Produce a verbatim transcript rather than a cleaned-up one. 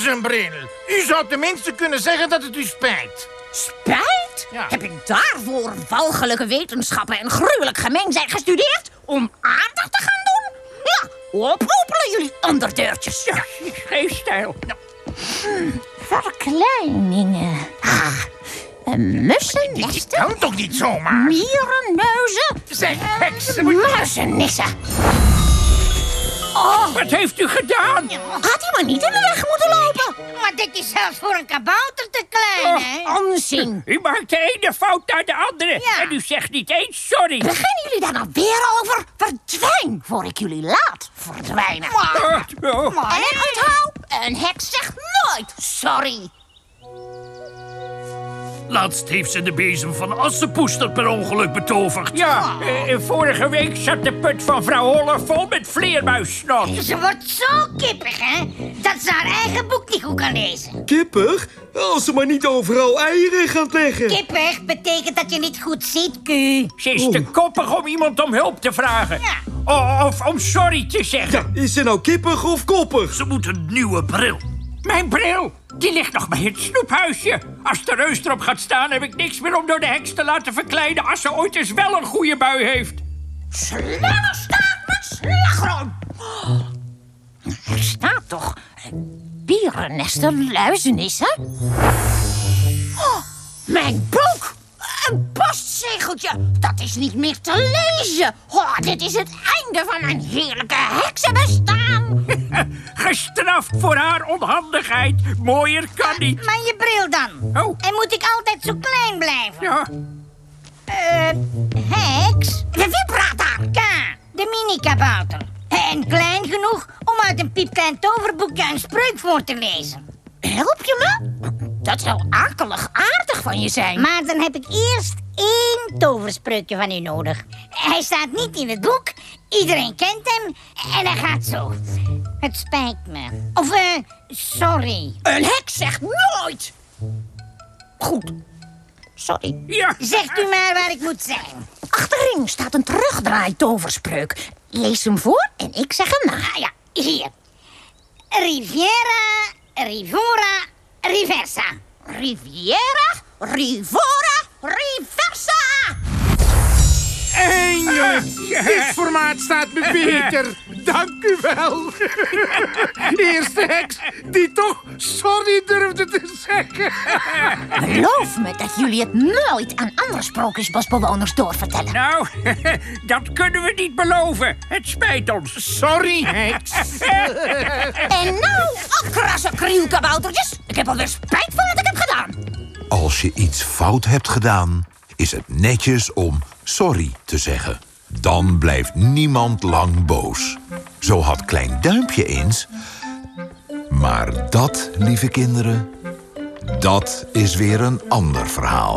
zijn bril. U zou tenminste kunnen zeggen dat het u spijt. Spijt? Ja. Heb ik daarvoor walgelijke wetenschappen en gruwelijk gemeen zijn gestudeerd? Om aardig te gaan doen? Ja, opopelen jullie onderdeurtjes. Ja, geen stijl. Ja. Hmm, verkleiningen. Ah, een mussennesten. Dit kan toch niet zomaar? Mierenneuzen. Zeg, heks. Muizennissen. Oh, wat heeft u gedaan? Had hij maar niet in de weg moeten lopen. Maar dit is zelfs voor een kabouter te klein, hè? Onzin. U maakt de ene fout naar de andere. Ja. En u zegt niet eens sorry. Beginnen jullie daar nou weer over? Verdwijn, voor ik jullie laat verdwijnen. Oh, oh. En onthoud, een heks zegt nooit sorry. Laatst heeft ze de bezem van Assepoester per ongeluk betoverd. Ja, eh, vorige week zat de put van vrouw Holler vol met vleermuissnot. Ze wordt zo kippig, hè? Dat ze haar eigen boek niet goed kan lezen. Kippig? Als ze maar niet overal eieren gaat leggen. Kippig betekent dat je niet goed ziet, Q. Ze is te koppig om iemand om hulp te vragen. Ja. O- of om sorry te zeggen. Ja, is ze nou kippig of koppig? Ze moet een nieuwe bril. Mijn bril, die ligt nog bij het snoephuisje. Als de reus erop gaat staan, heb ik niks meer om door de heks te laten verkleiden... als ze ooit eens wel een goede bui heeft. Slangenstaart met slagroom. Er staat toch bierennesten, luizenissen? Oh, mijn boek! Een postzegeltje! Dat is niet meer te lezen! Oh, dit is het einde van mijn heerlijke heksenbestaan! Gestraft voor haar onhandigheid. Mooier kan niet. Maar je bril dan? Oh. En moet ik altijd zo klein blijven? Ja. Eh, heks? Wie praat daar? K, de mini-kabouter. En klein genoeg om uit een piepklein toverboekje een spreuk voor te lezen. Help je me? Dat zou akelig aardig van je zijn. Maar dan heb ik eerst één toverspreukje van u nodig. Hij staat niet in het boek. Iedereen kent hem. En hij gaat zo. Het spijt me. Of, eh, sorry. Een heks zegt nooit. Goed. Sorry. Ja. Zegt u maar waar ik moet zijn. Achterin staat een terugdraai toverspreuk. Lees hem voor en ik zeg hem na. Ah ja, hier. Riviera, Rivora, Riversa. Riviera, Rivora, Riversa. Eindelijk! Dit formaat staat me beter. Dank u wel. Eerste heks die toch sorry durfde te zeggen. Geloof me dat jullie het nooit aan andere sprookjesbosbewoners doorvertellen. Nou, dat kunnen we niet beloven. Het spijt ons. Sorry, heks. En nou, afkrassen, krielkaboutertjes. Ik heb alweer spijt van wat ik heb gedaan. Als je iets fout hebt gedaan, is het netjes om sorry te zeggen. Dan blijft niemand lang boos. Zo had Klein Duimpje eens. Maar dat, lieve kinderen, dat is weer een ander verhaal.